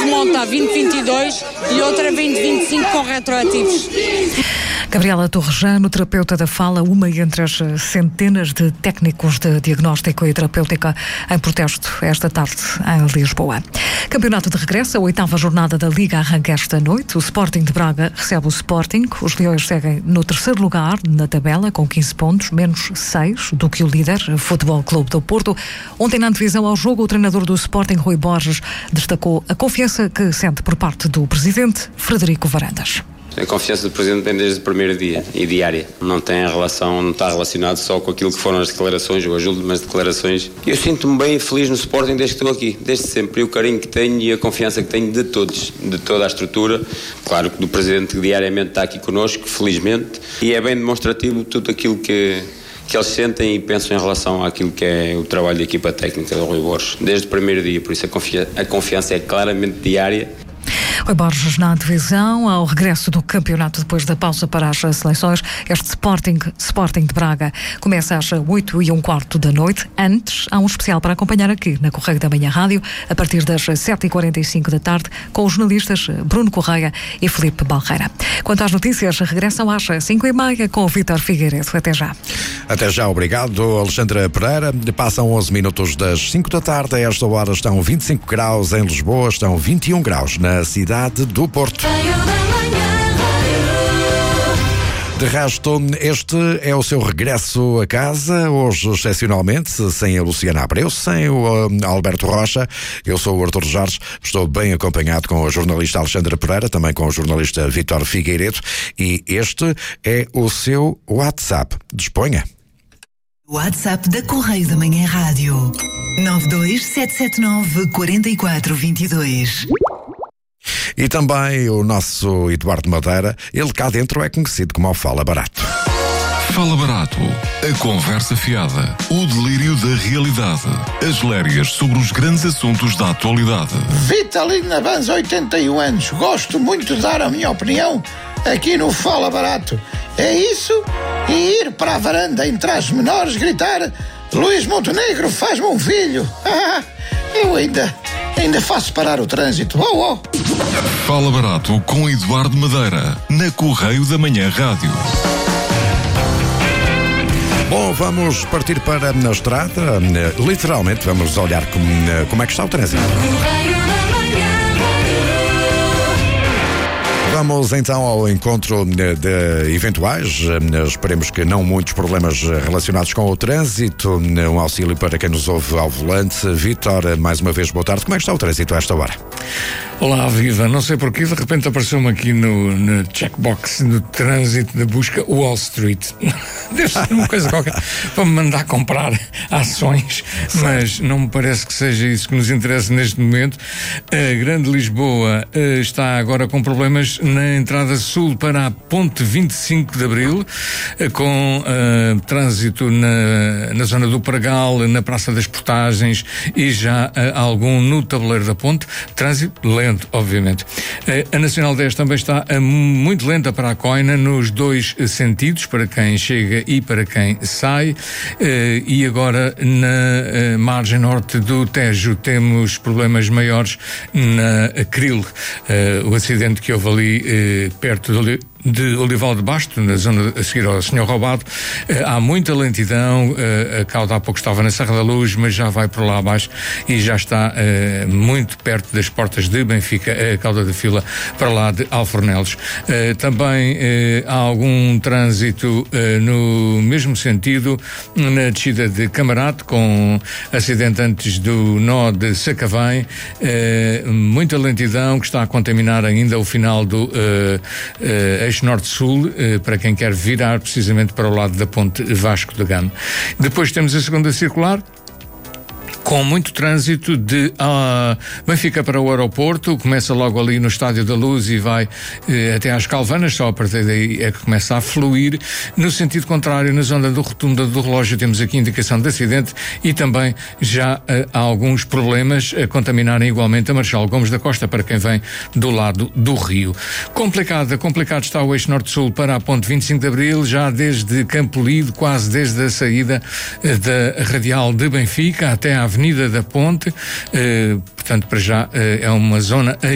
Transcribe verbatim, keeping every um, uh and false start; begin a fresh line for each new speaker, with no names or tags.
remonta a vinte vinte e dois e outra vinte vinte e cinco com retroativos.
Gabriela Torrejano, terapeuta da fala, uma entre as centenas de técnicos de diagnóstico e terapêutica em protesto esta tarde em Lisboa. Campeonato de regresso, a oitava jornada da Liga arranca esta noite. O Sporting de Braga recebe o Sporting. Os Leões seguem no terceiro lugar na tabela com quinze pontos, menos seis do que o líder, Futebol Clube do Porto. Ontem, na antevisão ao jogo, o treinador do Sporting, Rui Borges, destacou a confiança que sente por parte do presidente, Frederico Varandas.
A confiança do Presidente tem desde o primeiro dia e diária. Não tem a relação, não está relacionado só com aquilo que foram as declarações ou as últimas declarações. Eu sinto-me bem feliz no Sporting desde que estou aqui, desde sempre. E o carinho que tenho e a confiança que tenho de todos, de toda a estrutura. Claro que do Presidente que diariamente está aqui connosco, felizmente. E é bem demonstrativo tudo aquilo que, que eles sentem e pensam em relação àquilo que é o trabalho da equipa técnica do Rui Borges, desde o primeiro dia. Por isso a, confia- a confiança é claramente diária.
Rui Borges na divisão, ao regresso do campeonato depois da pausa para as seleções. Este Sporting, Sporting de Braga começa às oito e um quarto da noite. Antes, há um especial para acompanhar aqui na Correio da Manhã Rádio, a partir das sete e quarenta e cinco da tarde, com os jornalistas Bruno Correia e Filipe Balreira. Quanto às notícias, regressam às cinco e meia com o Vítor Figueiredo. Até já.
Até já, obrigado, Alexandra Pereira. Passam onze minutos das cinco da tarde. A esta hora estão vinte e cinco graus em Lisboa, estão vinte e um graus na cidade do Porto. De resto, este é o seu regresso a casa, hoje excepcionalmente, sem a Luciana Abreu, sem o uh, Alberto Rocha. Eu sou o Artur Jorge, estou bem acompanhado com a jornalista Alexandra Pereira, também com o jornalista Vítor Figueiredo, e este é o seu WhatsApp. Disponha.
WhatsApp da Correio da Manhã Rádio. nove dois sete sete nove quatro quatro dois dois.
E também o nosso Eduardo Madeira, ele cá dentro é conhecido como o Fala Barato.
Fala Barato, a conversa fiada, o delírio da realidade, as lérias sobre os grandes assuntos da atualidade.
Vitalino Navanz, oitenta e um anos, gosto muito de dar a minha opinião aqui no Fala Barato. É isso e ir para a varanda entre as menores gritar: Luís Montenegro, faz-me um filho. Eu ainda, ainda faço parar o trânsito. Oh, oh.
Fala Barato com Eduardo Madeira, na Correio da Manhã Rádio.
Bom, vamos partir para a estrada. Literalmente, vamos olhar como, como é que está o trânsito. Vamos então ao encontro de eventuais, esperemos que não muitos problemas relacionados com o trânsito, um auxílio para quem nos ouve ao volante. Vítor, mais uma vez, boa tarde. Como é que está o trânsito a esta hora?
Olá, viva. Não sei porquê, de repente apareceu-me aqui no, no checkbox do trânsito da busca Wall Street. Deve ser uma coisa qualquer para me mandar comprar ações, mas não me parece que seja isso que nos interessa neste momento. A Grande Lisboa uh, está agora com problemas na entrada sul para a Ponte vinte e cinco de Abril, uh, com uh, trânsito na, na zona do Pragal, na Praça das Portagens e já uh, algum no Tabuleiro da Ponte. Trânsito lento, obviamente. A Nacional dez também está muito lenta para a Coina, nos dois sentidos, para quem chega e para quem sai. E agora, na margem norte do Tejo, temos problemas maiores na Cril. O acidente que houve ali perto de de Olival de Basto, na zona a seguir ao senhor Roubado, eh, há muita lentidão. eh, a cauda há pouco estava na Serra da Luz, mas já vai por lá abaixo e já está eh, muito perto das portas de Benfica, a cauda da fila para lá de Alfornelos. Eh, também eh, há algum trânsito eh, no mesmo sentido na descida de Camarate, com acidente antes do nó de Sacavém, eh, muita lentidão que está a contaminar ainda o final do eh, eh, eixo norte-sul, eh, para quem quer virar precisamente para o lado da ponte Vasco da Gama. Depois temos a segunda circular, com muito trânsito de uh, Benfica para o aeroporto. Começa logo ali no Estádio da Luz e vai uh, até às Calvanas, só a partir daí é que começa a fluir. No sentido contrário, na zona do Rotunda do Relógio, temos aqui indicação de acidente e também já uh, há alguns problemas a contaminarem igualmente a Marechal Gomes da Costa para quem vem do lado do Rio. Complicado, complicado está o eixo norte-sul para a ponte vinte e cinco de Abril, já desde Campo Lido, quase desde a saída uh, da Radial de Benfica até à Avenida da Ponte, eh, portanto, para já eh, é uma zona